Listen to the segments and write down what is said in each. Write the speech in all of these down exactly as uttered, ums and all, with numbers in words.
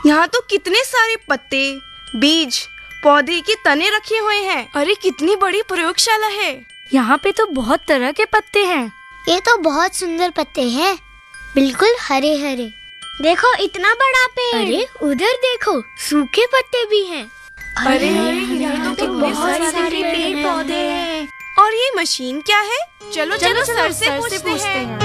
यहाँ तो कितने सारे पत्ते, बीज, पौधे के तने रखे हुए हैं। अरे कितनी बड़ी प्रयोगशाला है। यहाँ पे तो बहुत तरह के पत्ते हैं। ये तो बहुत सुंदर पत्ते हैं, बिल्कुल हरे हरे। देखो इतना बड़ा पेड़। अरे उधर देखो, सूखे पत्ते भी हैं। अरे यहाँ तो बहुत सारे पेड़ पौधे हैं। और ये मशीन क्या है? चलो चलो, चलो सर से पूछते हैं।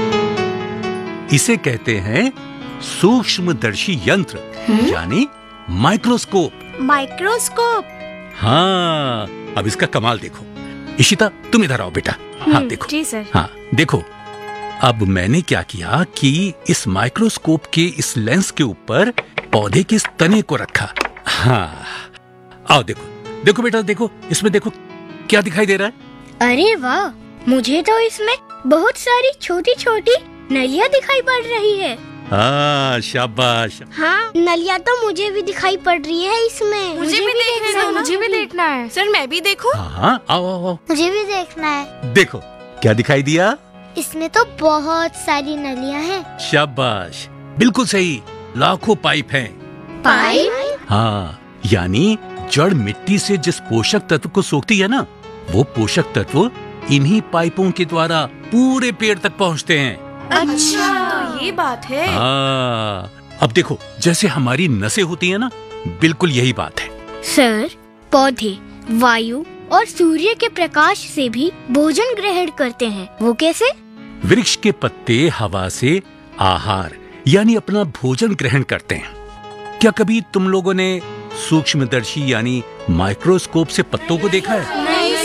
इसे कहते हैं सूक्ष्मदर्शी यंत्र, यानी माइक्रोस्कोप। माइक्रोस्कोप। हाँ, अब इसका कमाल देखो। इशिता, तुम इधर आओ बेटा। हाँ देखो। जी सर। हाँ देखो, अब मैंने क्या किया कि इस माइक्रोस्कोप के इस लेंस के ऊपर पौधे के इस तने को रखा। हाँ, आओ देखो देखो बेटा, देखो इसमें, देखो क्या दिखाई दे रहा है। अरे वाह, मुझे तो इसमें बहुत सारी छोटी छोटी नलियाँ दिखाई पड़ रही है। हाँ, शाबाश। हाँ, नलियाँ तो मुझे भी दिखाई पड़ रही है इसमें। मुझे भी देखना है। मुझे भी देखना है। सर मैं भी देखूं? हाँ हाँ, आओ आओ आओ। मुझे भी देखना है। देखो क्या दिखाई दिया। इसमें तो बहुत सारी नलियाँ हैं। शाबाश, बिल्कुल सही, लाखों पाइप हैं। पाइप? हाँ, यानी जड़ मिट्टी से जिस पोषक तत्व को सोखती है ना, वो पोषक तत्व इन्हीं पाइपों के द्वारा पूरे पेड़ तक पहुँचते हैं। अच्छा, तो ये बात है। हाँ, अब देखो जैसे हमारी नसें होती है ना, बिल्कुल यही बात है। सर, पौधे वायु और सूर्य के प्रकाश से भी भोजन ग्रहण करते हैं, वो कैसे? वृक्ष के पत्ते हवा से आहार यानी अपना भोजन ग्रहण करते हैं। क्या कभी तुम लोगों ने सूक्ष्मदर्शी यानी माइक्रोस्कोप से पत्तों को देखा है? नहीं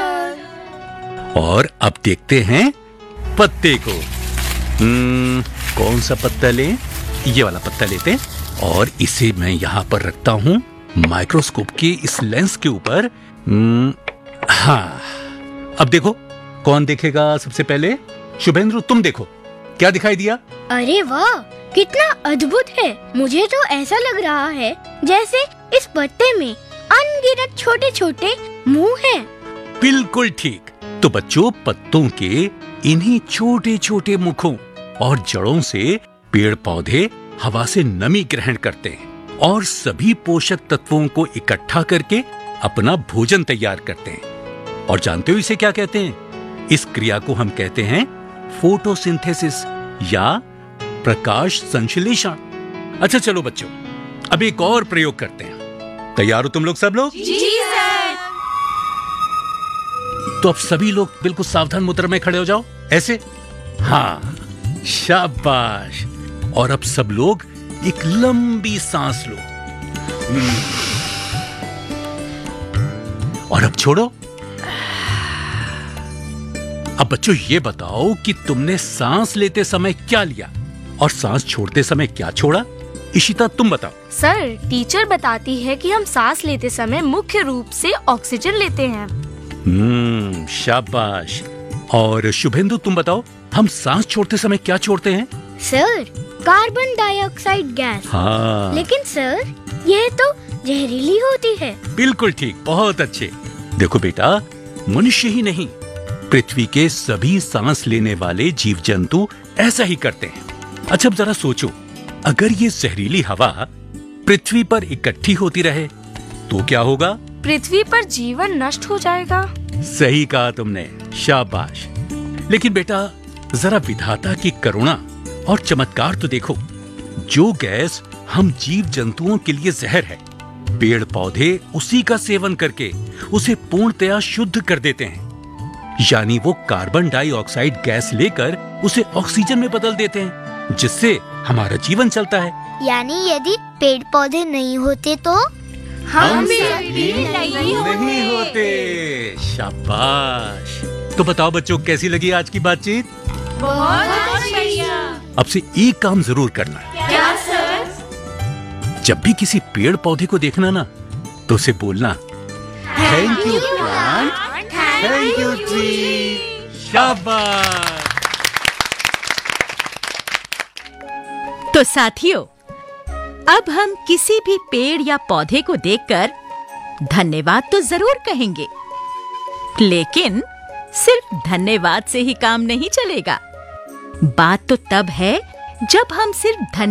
सर। और अब देखते हैं पत्ते को। हम्म, कौन सा पत्ता लें? ये वाला पत्ता लेते हैं और इसे मैं यहाँ पर रखता हूँ माइक्रोस्कोप के इस लेंस के ऊपर। हम्म, हाँ, अब देखो कौन देखेगा सबसे पहले? शुभेंद्र, तुम देखो क्या दिखाई दिया। अरे वाह, कितना अद्भुत है। मुझे तो ऐसा लग रहा है जैसे इस पत्ते में अनगिनत छोटे छोटे मुंह हैं। बिल्कुल ठीक। तो बच्चों, पत्तों के इन्हीं छोटे छोटे मुखों और जड़ों से पेड़ पौधे हवा से नमी ग्रहण करते हैं और सभी पोषक तत्वों को इकट्ठा करके अपना भोजन तैयार करते हैं। और जानते हो इसे क्या कहते हैं? इस क्रिया को हम कहते हैं फोटोसिंथेसिस या प्रकाश संश्लेषण। अच्छा चलो बच्चों, अब एक और प्रयोग करते हैं। तैयार हो तुम लोग सब लोग? जी सर। तो अब सभी लोग बिल्कुल सावधान मुद्रा में खड़े हो जाओ, ऐसे। हाँ, शाबाश। और अब सब लोग एक लंबी सांस लो और अब छोड़ो। अब बच्चों ये बताओ कि तुमने सांस लेते समय क्या लिया और सांस छोड़ते समय क्या छोड़ा? इशिता, तुम बताओ। सर, टीचर बताती है कि हम सांस लेते समय मुख्य रूप से ऑक्सीजन लेते हैं। हम्म, शाबाश। और शुभेंदु, तुम बताओ, हम सांस छोड़ते समय क्या छोड़ते हैं? Sir, carbon dioxide gas. हाँ, लेकिन सर, ये तो जहरीली होती है। बिल्कुल ठीक, बहुत अच्छे। देखो बेटा, मनुष्य ही नहीं, पृथ्वी के सभी सांस लेने वाले जीव जंतु ऐसा ही करते हैं। अच्छा अब जरा सोचो, अगर ये जहरीली हवा पृथ्वी पर इकट्ठी होती रहे तो क्या होगा? पृथ्वी पर जीवन नष्ट हो जाएगा। सही कहा तुमने, शाबाश। लेकिन बेटा, जरा विधाता की करुणा और चमत्कार तो देखो। जो गैस हम जीव जंतुओं के लिए जहर है, पेड़ पौधे उसी का सेवन करके उसे पूर्णतया शुद्ध कर देते हैं। यानी वो कार्बन डाइऑक्साइड गैस लेकर उसे ऑक्सीजन में बदल देते हैं, जिससे हमारा जीवन चलता है। यानी यदि पेड़ पौधे नहीं होते तो हम भी नहीं नहीं होते। शाबाश। तो बताओ बच्चों, कैसी लगी आज की बातचीत? बहुत बढ़िया। अब से एक काम जरूर करना। क्या सर? जब भी किसी पेड़ पौधे को देखना ना, तो उसे बोलना thank you plant, thank you tree. शाबाश। तो साथियों, अब हम किसी भी पेड़ या पौधे को देखकर धन्यवाद तो जरूर कहेंगे, लेकिन सिर्फ धन्यवाद से ही काम नहीं चलेगा। बात तो तब है जब हम सिर्फ धन्यवाद